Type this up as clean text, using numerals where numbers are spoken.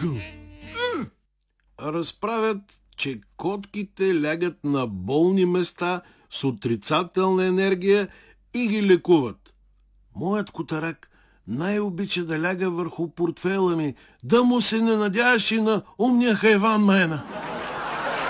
Разправят, че котките лягат на болни места с отрицателна енергия и ги лекуват. Моят котарак най-обича да ляга върху портфела ми, да му се не надяваш и на умния хайван Майна.